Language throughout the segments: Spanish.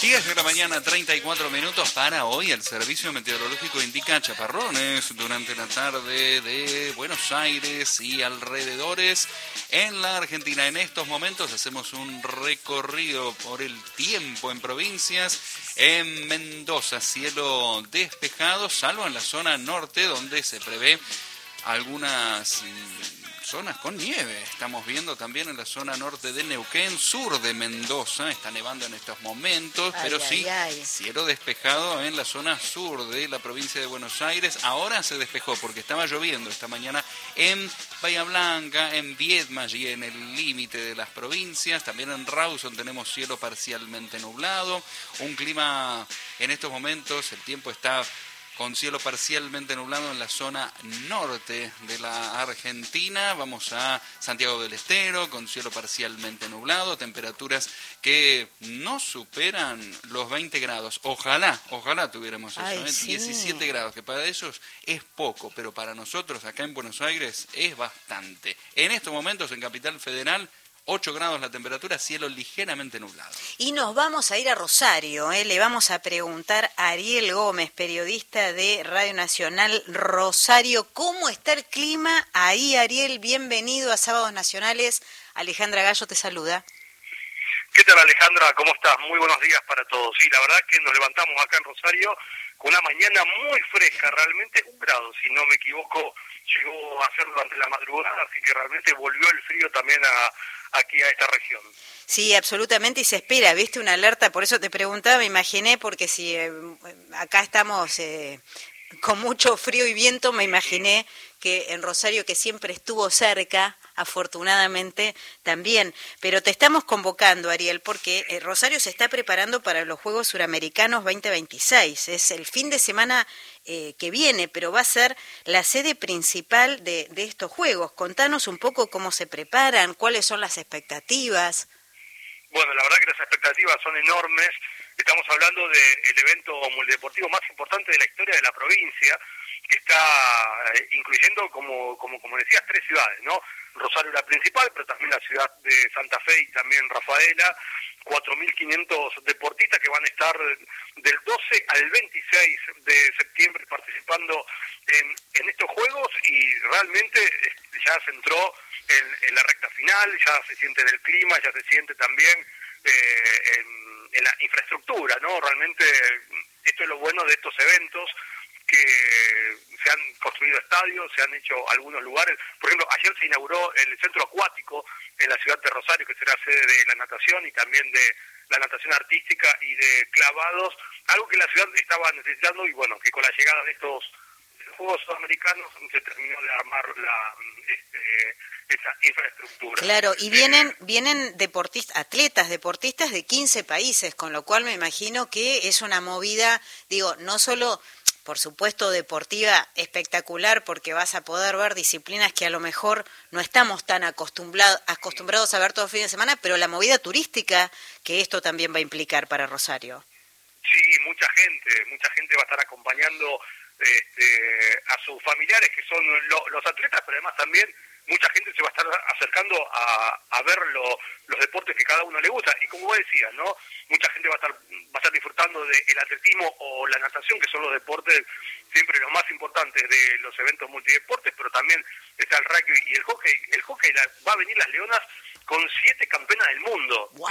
10 de la mañana, 34 minutos. Para hoy el servicio meteorológico indica chaparrones durante la tarde de Buenos Aires y alrededores en la Argentina. En estos momentos hacemos un recorrido por el tiempo en provincias. En Mendoza, cielo despejado, salvo en la zona norte, donde se prevé algunas zonas con nieve. Estamos viendo también en la zona norte de Neuquén, sur de Mendoza, está nevando en estos momentos, pero sí, cielo despejado en la zona sur de la provincia de Buenos Aires. Ahora se despejó porque estaba lloviendo esta mañana en Bahía Blanca, en Viedma y en el límite de las provincias. También en Rawson tenemos cielo parcialmente nublado, un clima en estos momentos, el tiempo está con cielo parcialmente nublado en la zona norte de la Argentina. Vamos a Santiago del Estero, con cielo parcialmente nublado, temperaturas que no superan los 20 grados. Ojalá tuviéramos eso. Ay, sí. 17 grados, que para ellos es poco, pero para nosotros acá en Buenos Aires es bastante. En estos momentos en Capital Federal, 8 grados la temperatura, cielo ligeramente nublado. Y nos vamos a ir a Rosario, le vamos a preguntar a Ariel Gómez, periodista de Radio Nacional Rosario, ¿cómo está el clima ahí, Ariel? Bienvenido a Sábados Nacionales. Alejandra Gallo te saluda. ¿Qué tal, Alejandra? ¿Cómo estás? Muy buenos días para todos. Sí, la verdad que nos levantamos acá en Rosario con una mañana muy fresca, realmente 1 grado, si no me equivoco, llegó a ser durante la madrugada, así que realmente volvió el frío también aquí a esta región. Sí, absolutamente, y se espera, ¿viste? Una alerta, por eso te preguntaba, me imaginé, porque si acá estamos con mucho frío y viento, me imaginé que en Rosario, que siempre estuvo cerca, afortunadamente también. Pero te estamos convocando, Ariel, porque Rosario se está preparando para los Juegos Suramericanos 2026. Es el fin de semana que viene, pero va a ser la sede principal de estos Juegos. Contanos un poco cómo se preparan, cuáles son las expectativas. Bueno, la verdad que las expectativas son enormes. Estamos hablando del evento multideportivo más importante de la historia de la provincia, que está incluyendo, como decías, 3 ciudades, ¿no? Rosario la principal, pero también la ciudad de Santa Fe y también Rafaela, 4.500 deportistas que van a estar del 12 al 26 de septiembre participando en estos Juegos, y realmente ya se entró en la recta final, ya se siente en el clima, ya se siente también en la infraestructura, ¿no? Realmente esto es lo bueno de estos eventos, que se han construido estadios, se han hecho algunos lugares. Por ejemplo, ayer se inauguró el centro acuático en la ciudad de Rosario, que será sede de la natación y también de la natación artística y de clavados, algo que la ciudad estaba necesitando, y bueno, que con la llegada de estos Juegos Sudamericanos se terminó de armar esa infraestructura. Claro, y vienen atletas deportistas de 15 países, con lo cual me imagino que es una movida, digo, no solo, por supuesto, deportiva espectacular, porque vas a poder ver disciplinas que a lo mejor no estamos tan acostumbrados a ver todo el fin de semana, pero la movida turística que esto también va a implicar para Rosario. Sí, mucha gente va a estar acompañando a sus familiares, que son los atletas, pero además también mucha gente se va a estar acercando a ver los deportes que cada uno le gusta. Y como vos decías, ¿no? Mucha gente va a estar disfrutando del atletismo o la natación, que son los deportes siempre los más importantes de los eventos multideportes, pero también está el rugby y el hockey. El hockey va a venir las Leonas con 7 campeonas del mundo. ¡Wow!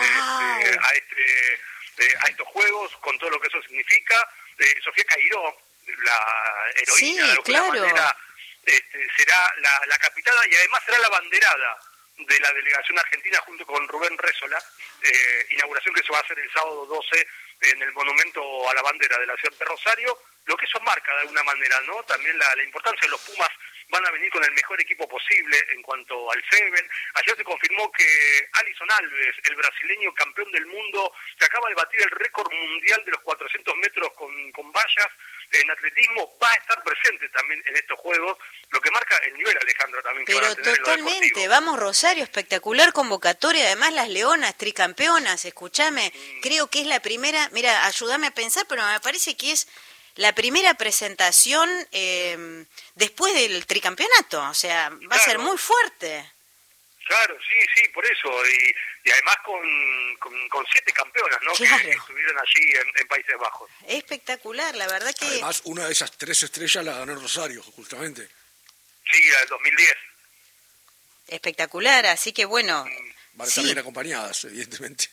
A estos Juegos, con todo lo que eso significa. Sofía Cairó, la heroína, sí, de alguna manera, será la capitana, y además será la banderada de la delegación argentina junto con Rubén Rézola, inauguración que se va a hacer el sábado 12 en el monumento a la bandera de la ciudad de Rosario, lo que eso marca de alguna manera, ¿no? También la importancia de los Pumas. Van a venir con el mejor equipo posible en cuanto al Seven. Ayer se confirmó que Alison Alves, el brasileño campeón del mundo, que acaba de batir el récord mundial de los 400 metros con vallas en atletismo, va a estar presente también en estos Juegos, lo que marca el nivel, Alejandro, también. Pero que van a tener totalmente, vamos Rosario, espectacular convocatoria, además las Leonas, tricampeonas, escúchame, creo que es la primera, mira, ayúdame a pensar, pero me parece que es la primera presentación después del tricampeonato, o sea, va a ser muy fuerte. Claro, sí, por eso. Y además con 7 campeonas, ¿no? Claro. Que estuvieron allí en Países Bajos. Espectacular, la verdad que... Además, una de esas 3 estrellas la ganó Rosario, justamente. Sí, el 2010. Espectacular, así que bueno... Van a estar bien acompañadas, evidentemente.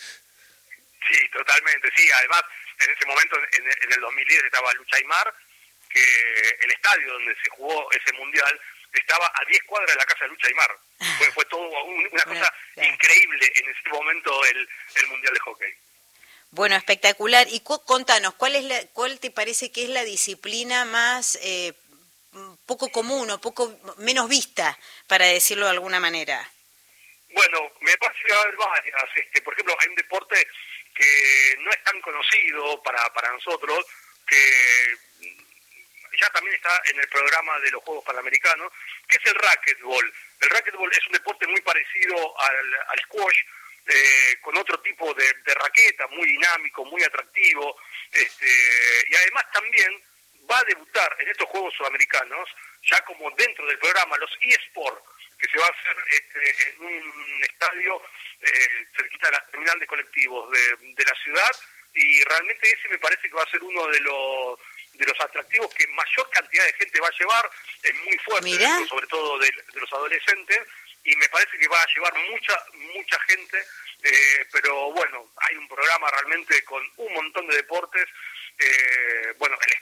Sí, totalmente, sí. Además, en ese momento, en el 2010, estaba Lucha Aymar, que el estadio donde se jugó ese mundial estaba a 10 cuadras de la casa de Lucha Aymar. Fue todo una cosa increíble en ese momento el mundial de hockey. Bueno, espectacular. Y contanos, ¿cuál te parece que es la disciplina más poco común o poco menos vista, para decirlo de alguna manera? Bueno, me parece que va a haber varias. Por ejemplo, hay un deporte que no es tan conocido para nosotros, que ya también está en el programa de los Juegos Panamericanos, que es el racquetball. El racquetball es un deporte muy parecido al squash, con otro tipo de raqueta, muy dinámico, muy atractivo, y además también va a debutar en estos Juegos Sudamericanos, ya como dentro del programa, los eSports, que se va a hacer en un estadio cerquita de la terminal de colectivos de la ciudad, y realmente ese me parece que va a ser uno de los atractivos que mayor cantidad de gente va a llevar, es muy fuerte, sobre todo de los adolescentes, y me parece que va a llevar mucha gente, pero bueno, hay un programa realmente con un montón de deportes, bueno, el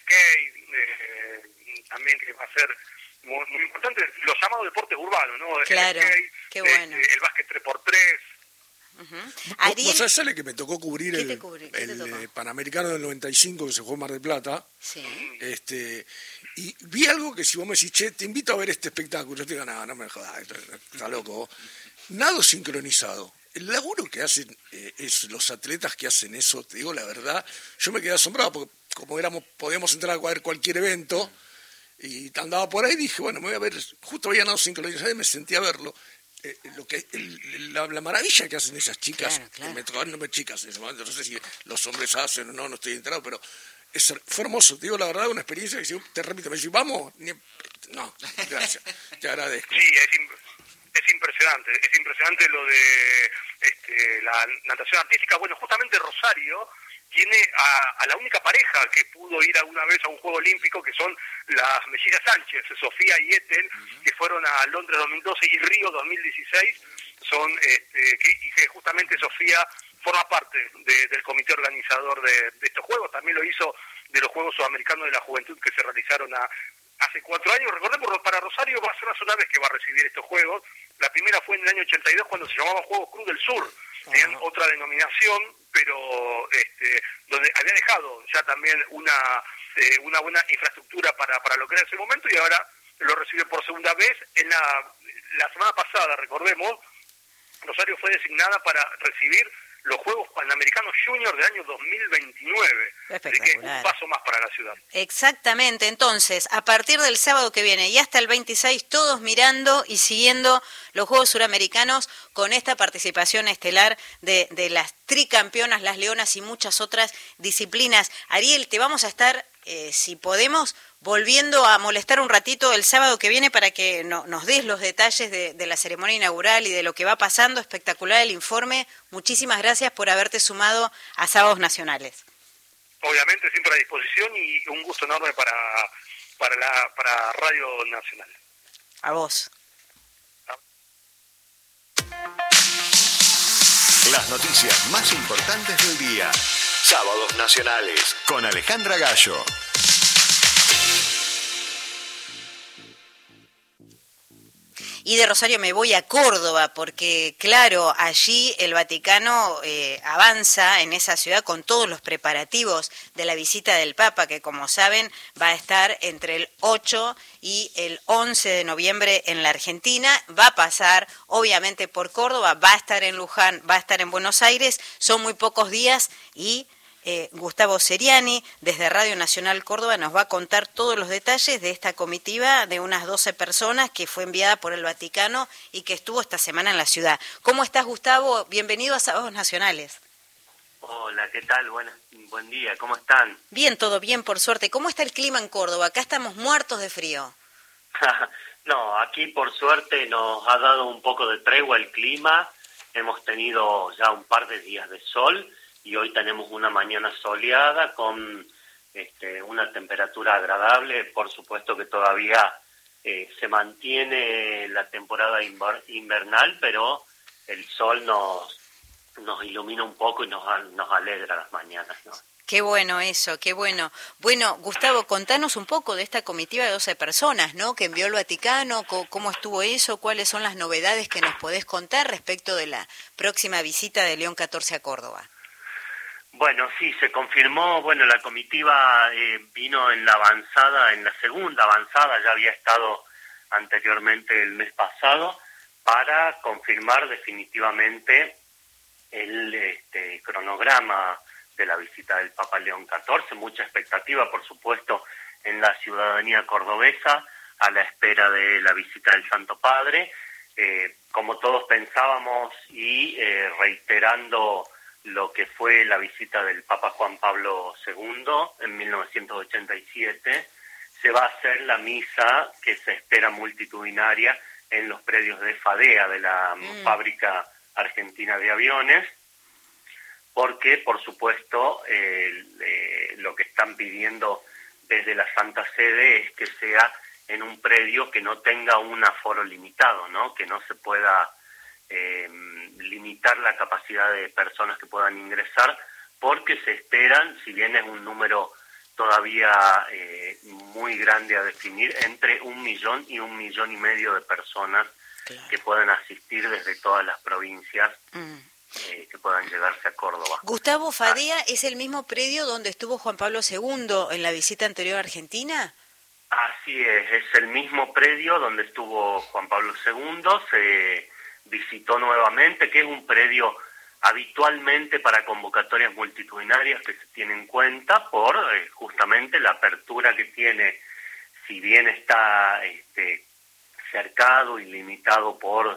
skate también, que va a ser muy importante, los llamados deportes urbanos, ¿no? Claro, el skate, qué bueno. el básquet 3x3. Ariel, ¿Vos sabés que me tocó cubrir ¿Qué el te tocó? Panamericano del 95 que se jugó en Mar del Plata? Sí. Y vi algo que si vos me decís, che, te invito a ver este espectáculo, yo te digo, no me jodas, está loco. Nado sincronizado. El laburo que hacen los atletas que hacen eso, te digo la verdad, yo me quedé asombrado porque como podíamos entrar a ver cualquier evento y andaba por ahí, dije, bueno, me voy a ver, justo había nado sincronizado y me sentí a verlo. La maravilla que hacen esas chicas, claro. me tocaron nombres chicas en ese momento, no sé si los hombres hacen o no estoy enterado, pero fue hermoso, te digo la verdad, una experiencia que si te repito, me decís, vamos, no, gracias, te agradezco. Sí, es impresionante lo de la natación artística. Bueno, justamente Rosario tiene a la única pareja que pudo ir alguna vez a un Juego Olímpico, que son las mellizas Sánchez, Sofía y Ethel, que fueron a Londres 2012 y Río 2016, y que justamente Sofía forma parte del comité organizador de estos Juegos. También lo hizo de los Juegos Sudamericanos de la Juventud, que se realizaron hace 4 años. Recordemos, para Rosario va a ser la segunda vez que va a recibir estos Juegos. La primera fue en el año 82, cuando se llamaban Juegos Cruz del Sur, en otra denominación, pero donde había dejado ya también una buena infraestructura para lo que era ese momento, y ahora lo recibe por segunda vez. En la semana pasada, recordemos, Rosario fue designada para recibir los Juegos Panamericanos Junior del año 2029. Así que un paso más para la ciudad. Exactamente. Entonces, a partir del sábado que viene y hasta el 26, todos mirando y siguiendo los Juegos Suramericanos con esta participación estelar de las tricampeonas, las leonas y muchas otras disciplinas. Ariel, te vamos a estar, si podemos, volviendo a molestar un ratito el sábado que viene para que nos des los detalles de la ceremonia inaugural y de lo que va pasando. Espectacular el informe. Muchísimas gracias por haberte sumado a Sábados Nacionales. Obviamente, siempre a disposición, y un gusto enorme para Radio Nacional. A vos. Las noticias más importantes del día. Sábados Nacionales con Alejandra Gallo. Y de Rosario me voy a Córdoba porque, claro, allí el Vaticano avanza en esa ciudad con todos los preparativos de la visita del Papa, que como saben va a estar entre el 8 y el 11 de noviembre en la Argentina. Va a pasar obviamente por Córdoba, va a estar en Luján, va a estar en Buenos Aires. Son muy pocos días y Gustavo Seriani, desde Radio Nacional Córdoba, nos va a contar todos los detalles de esta comitiva de unas 12 personas que fue enviada por el Vaticano y que estuvo esta semana en la ciudad. ¿Cómo estás, Gustavo? Bienvenido a Sábados Nacionales. Hola, ¿qué tal? Buen día, ¿cómo están? Bien, todo bien, por suerte. ¿Cómo está el clima en Córdoba? Acá estamos muertos de frío. No, aquí por suerte nos ha dado un poco de tregua el clima. Hemos tenido ya un par de días de sol y hoy tenemos una mañana soleada con una temperatura agradable. Por supuesto que todavía se mantiene la temporada invernal, pero el sol nos ilumina un poco y nos alegra las mañanas, ¿no? Qué bueno eso, qué bueno. Bueno, Gustavo, contanos un poco de esta comitiva de 12 personas, ¿no?, que envió el Vaticano, cómo estuvo eso, cuáles son las novedades que nos podés contar respecto de la próxima visita de León XIV a Córdoba. Bueno, sí, se confirmó, la comitiva vino en la segunda avanzada, ya había estado anteriormente el mes pasado, para confirmar definitivamente el cronograma de la visita del Papa León XIV, mucha expectativa, por supuesto, en la ciudadanía cordobesa, a la espera de la visita del Santo Padre, como todos pensábamos y reiterando lo que fue la visita del Papa Juan Pablo II en 1987, se va a hacer la misa que se espera multitudinaria en los predios de FADEA, de la Fábrica Argentina de Aviones, porque, por supuesto, lo que están pidiendo desde la Santa Sede es que sea en un predio que no tenga un aforo limitado, ¿no?, que no se pueda limitar la capacidad de personas que puedan ingresar, porque se esperan, si bien es un número todavía muy grande a definir, entre 1 millón y 1,5 millones de personas, claro, que puedan asistir desde todas las provincias que puedan llegarse a Córdoba. Gustavo, ¿FADEA es el mismo predio donde estuvo Juan Pablo II en la visita anterior a Argentina? Así es el mismo predio donde estuvo Juan Pablo II, se visitó nuevamente, que es un predio habitualmente para convocatorias multitudinarias que se tiene en cuenta por justamente la apertura que tiene, si bien está cercado y limitado por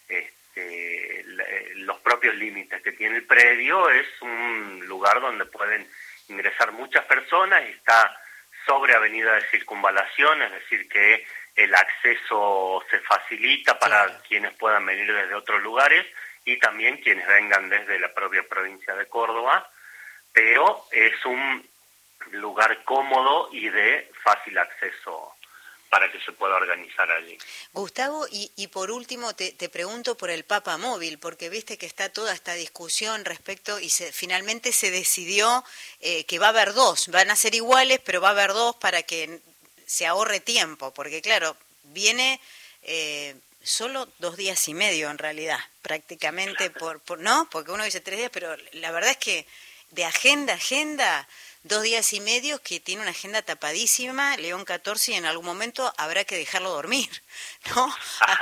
los propios límites que tiene el predio, es un lugar donde pueden ingresar muchas personas, está sobre avenida de Circunvalación, es decir que el acceso se facilita para, claro, quienes puedan venir desde otros lugares y también quienes vengan desde la propia provincia de Córdoba, pero es un lugar cómodo y de fácil acceso para que se pueda organizar allí. Gustavo, y por último te pregunto por el Papa Móvil, porque viste que está toda esta discusión respecto y finalmente se decidió que va a haber 2, van a ser iguales, pero va a haber 2 para que se ahorre tiempo, porque claro, viene solo 2 días y medio en realidad, prácticamente, ¿no? Porque uno dice 3 días, pero la verdad es que de agenda a agenda, 2 días y medio, que tiene una agenda tapadísima, León XIV, y en algún momento habrá que dejarlo dormir, ¿no?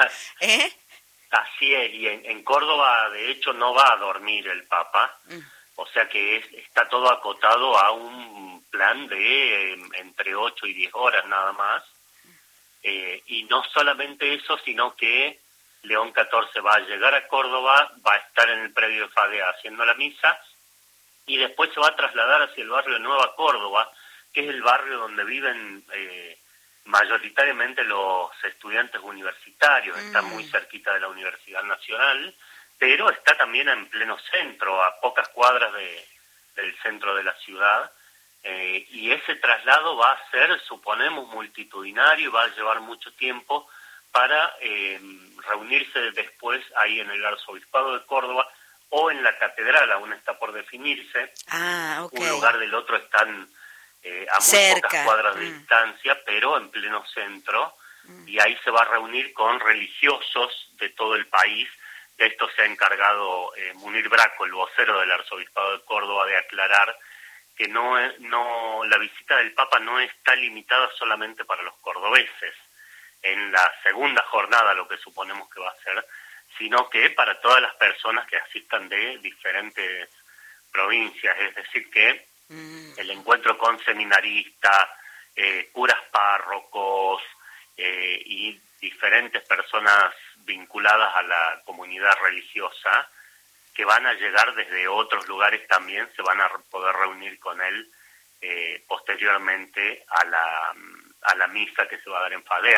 Así es, y en Córdoba, de hecho, no va a dormir el Papa, o sea que está todo acotado a un plan de entre 8 y 10 horas nada más, y no solamente eso, sino que León XIV va a llegar a Córdoba, va a estar en el predio de FADEA haciendo la misa, y después se va a trasladar hacia el barrio de Nueva Córdoba, que es el barrio donde viven mayoritariamente los estudiantes universitarios, está muy cerquita de la Universidad Nacional, pero está también en pleno centro, a pocas cuadras del centro de la ciudad, y ese traslado va a ser, suponemos, multitudinario, va a llevar mucho tiempo para reunirse después ahí en el Arzobispado de Córdoba, o en la catedral, aún está por definirse. Okay. Un lugar del otro están a muy pocas cuadras de distancia, pero en pleno centro, y ahí se va a reunir con religiosos de todo el país. De esto se ha encargado Munir Braco, el vocero del Arzobispado de Córdoba, de aclarar que la visita del Papa no está limitada solamente para los cordobeses, en la segunda jornada, lo que suponemos que va a ser, sino que para todas las personas que asistan de diferentes provincias, es decir que el encuentro con seminaristas, curas párrocos y diferentes personas vinculadas a la comunidad religiosa que van a llegar desde otros lugares también se van a poder reunir con él posteriormente a la misa que se va a dar en FADEA.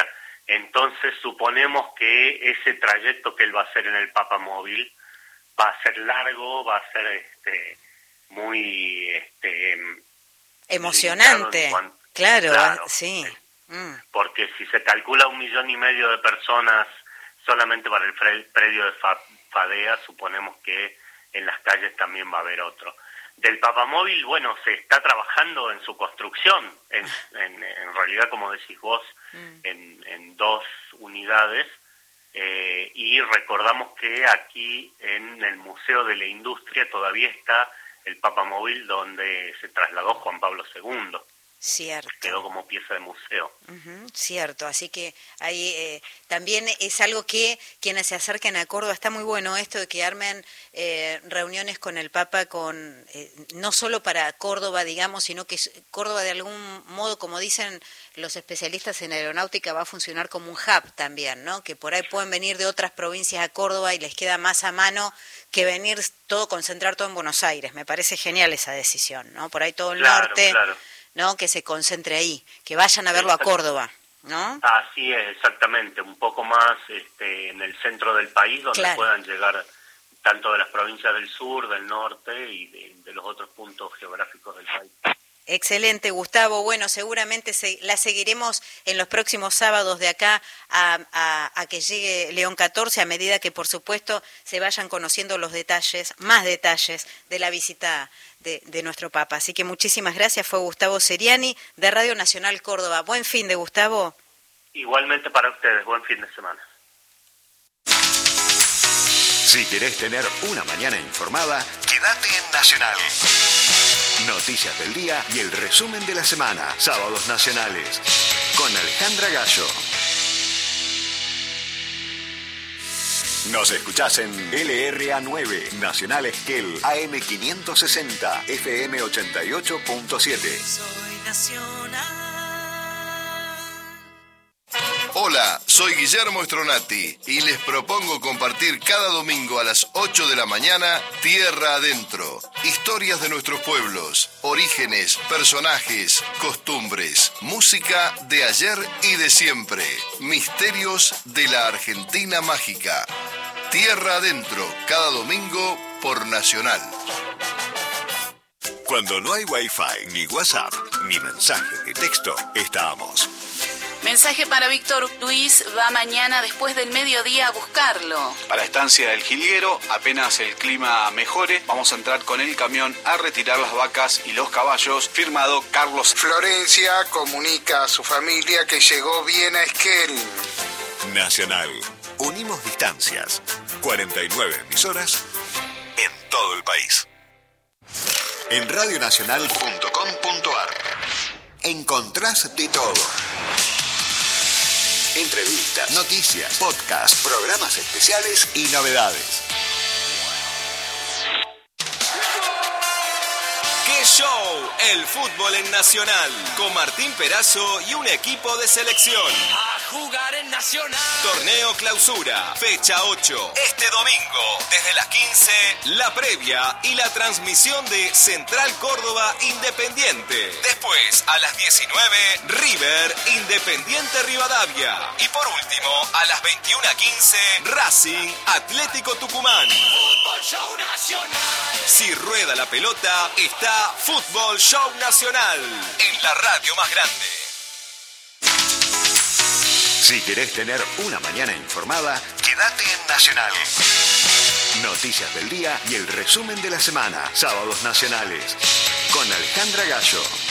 Entonces suponemos que ese trayecto que él va a hacer en el Papamóvil va a ser largo, va a ser muy emocionante. Claro, sí. Porque si se calcula 1,5 millones de personas solamente para el predio de Fadea, suponemos que en las calles también va a haber otro. Del Papamóvil, bueno, se está trabajando en su construcción, en realidad, como decís vos, en 2 unidades, y recordamos que aquí en el Museo de la Industria todavía está el Papamóvil donde se trasladó Juan Pablo II. Cierto. Quedó como pieza de museo. Cierto, así que ahí también es algo que quienes se acerquen a Córdoba, está muy bueno esto de que armen reuniones con el Papa, no solo para Córdoba, digamos, sino que Córdoba de algún modo, como dicen los especialistas en aeronáutica, va a funcionar como un hub también, ¿no? Que por ahí pueden venir de otras provincias a Córdoba y les queda más a mano que venir concentrar todo en Buenos Aires. Me parece genial esa decisión, ¿no? Por ahí todo el norte... Claro. ¿No? Que se concentre ahí, que vayan a verlo a Córdoba, ¿no? Así es, exactamente, un poco más en el centro del país, donde puedan llegar tanto de las provincias del sur, del norte y de los otros puntos geográficos del país. Excelente, Gustavo. Bueno, seguramente la seguiremos en los próximos sábados de acá a que llegue León 14, a medida que, por supuesto, se vayan conociendo los detalles, más detalles de la visita de nuestro Papa. Así que muchísimas gracias. Fue Gustavo Seriani, de Radio Nacional Córdoba. Buen fin de Gustavo. Igualmente para ustedes, buen fin de semana. Si querés tener una mañana informada, quédate en Nacional. Noticias del día y el resumen de la semana. Sábados Nacionales. Con Alejandra Gallo. Nos escuchás en LRA9, Nacional Esquel, AM 560, FM 88.7. Soy Nacional. Hola, soy Guillermo Stronati y les propongo compartir cada domingo a las 8 de la mañana Tierra Adentro. Historias de nuestros pueblos, orígenes, personajes, costumbres, música de ayer y de siempre, misterios de la Argentina mágica. Tierra Adentro, cada domingo por Nacional. Cuando no hay Wi-Fi, ni WhatsApp, ni mensaje de texto, estamos. Mensaje para Víctor Luis, va mañana después del mediodía a buscarlo. Para Estancia del Jilguero, apenas el clima mejore, vamos a entrar con el camión a retirar las vacas y los caballos. Firmado Carlos. Florencia comunica a su familia que llegó bien a Esquel. Nacional. Unimos distancias. 49 emisoras en todo el país. En radionacional.com.ar encontrás de todo. Entrevistas, noticias, podcasts, programas especiales y novedades. ¡Qué show! El fútbol en Nacional, con Martín Perazo y un equipo de selección. A jugar en Nacional. Torneo Clausura, fecha 8. Este domingo, desde las 15, la previa y la transmisión de Central Córdoba Independiente. Después, a las 19, River Independiente Rivadavia. Y por último, a las 21:15, Racing Atlético Tucumán. Fútbol Show Nacional. Si rueda la pelota, está Fútbol Show Nacional, en la radio más grande. Si querés tener una mañana informada, quédate en Nacional. Noticias del día y el resumen de la semana. Sábados Nacionales. Con Alejandra Gallo.